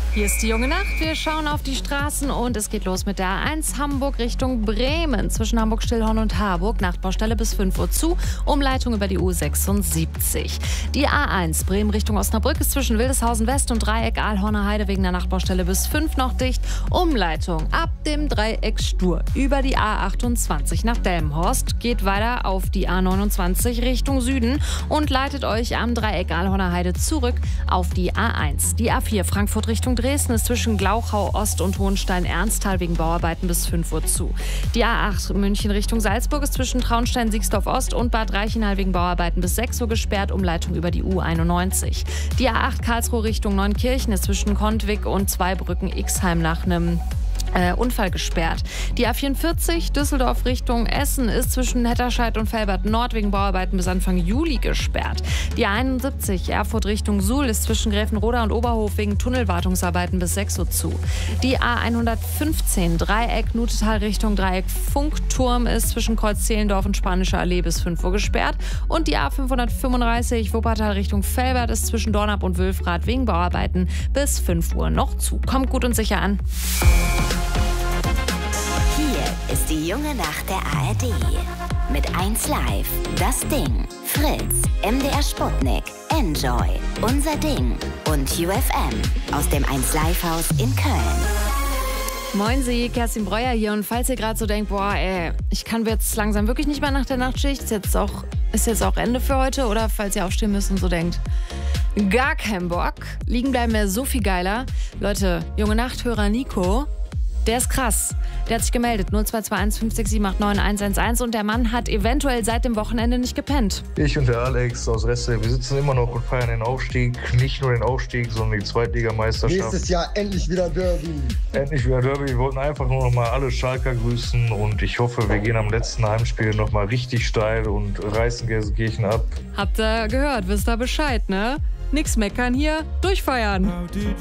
Hier ist die junge Nacht. Wir schauen auf die Straßen und es geht los mit der A1 Hamburg Richtung Bremen. Zwischen Hamburg-Stillhorn und Harburg. Nachtbaustelle bis 5 Uhr zu. Umleitung über die U76. Die A1 Bremen Richtung Osnabrück ist zwischen Wildeshausen West und Dreieck Aalhorner Heide wegen der Nachtbaustelle bis 5 noch dicht. Umleitung ab dem Dreieck Stur über die A28 nach Delmenhorst. Geht weiter auf die A29 Richtung Süden und leitet euch am Dreieck Aalhorner Heide zurück auf die A1. Die A4 Frankfurt Richtung Dresden ist zwischen Glauchau Ost und Hohenstein-Ernsthal wegen Bauarbeiten bis 5 Uhr zu. Die A8 München Richtung Salzburg ist zwischen Traunstein-Siegsdorf Ost und Bad Reichenhall wegen Bauarbeiten bis 6 Uhr gesperrt. Umleitung über die U91. Die A8 Karlsruhe Richtung Neunkirchen ist zwischen Kontwig und Zweibrücken-Ixheim nach einem Unfall gesperrt. Die A44 Düsseldorf Richtung Essen ist zwischen Hetterscheid und Velbert Nord wegen Bauarbeiten bis Anfang Juli gesperrt. Die A71 Erfurt Richtung Suhl ist zwischen Gräfenroda und Oberhof wegen Tunnelwartungsarbeiten bis 6 Uhr zu. Die A115 Dreieck Nutetal Richtung Dreieck Funkturm ist zwischen Kreuz-Zehlendorf und Spanische Allee bis 5 Uhr gesperrt. Und die A535 Wuppertal Richtung Velbert ist zwischen Dornap und Wülfrath wegen Bauarbeiten bis 5 Uhr noch zu. Kommt gut und sicher an. Hier ist die junge Nacht der ARD. Mit 1 Live, Das Ding, Fritz, MDR Sputnik, Enjoy, Unser Ding und UFM aus dem 1 Live Haus in Köln. Moin Sie, Kerstin Breuer hier. Und falls ihr gerade so denkt, ich kann jetzt langsam wirklich nicht mehr nach der Nachtschicht, ist jetzt auch Ende für heute, oder falls ihr aufstehen müsst und so denkt, gar kein Bock, liegen bleiben wäre so viel geiler. Leute, junge Nachthörer Nico, der ist krass. Der hat sich gemeldet, 0221 567 89 111 und der Mann hat eventuell seit dem Wochenende nicht gepennt. Ich und der Alex aus Reste, wir sitzen immer noch und feiern den Aufstieg. Nicht nur den Aufstieg, sondern die Zweitligameisterschaft. Nächstes Jahr endlich wieder Derby. Endlich wieder Derby. Wir wollten einfach nur noch mal alle Schalker grüßen und ich hoffe, wir gehen am letzten Heimspiel noch mal richtig steil und reißen Gelsenkirchen ab. Habt ihr gehört, wisst ihr Bescheid, ne? Nix meckern hier, durchfeiern.